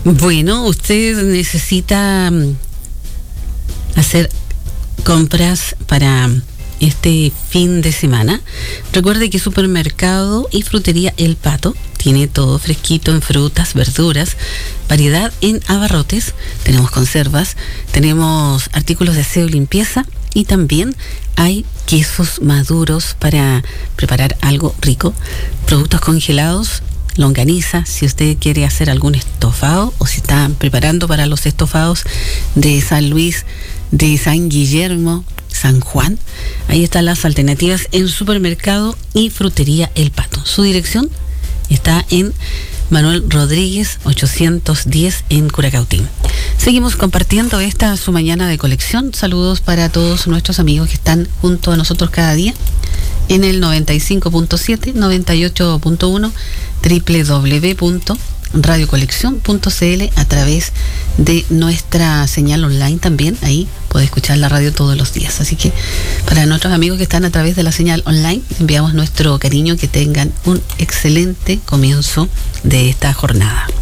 Bueno, usted necesita hacer compras para este fin de semana. Recuerde que Supermercado y Frutería El Pato tiene todo fresquito en frutas, verduras, variedad en abarrotes, tenemos conservas, tenemos artículos de aseo y limpieza y también hay quesos maduros para preparar algo rico, productos congelados, longaniza, si usted quiere hacer algún estofado o si está preparando para los estofados de San Luis, de San Guillermo, San Juan, ahí están las alternativas en Supermercado y Frutería El Pato. Su dirección está en Manuel Rodríguez 810 en Curacautín. Seguimos compartiendo esta su mañana de colección. Saludos para todos nuestros amigos que están junto a nosotros cada día en el 95.7, 98.1, www.radiocolección.cl a través de nuestra señal online también. Ahí puede escuchar la radio todos los días. Así que para nuestros amigos que están a través de la señal online, enviamos nuestro cariño, que tengan un excelente comienzo de esta jornada.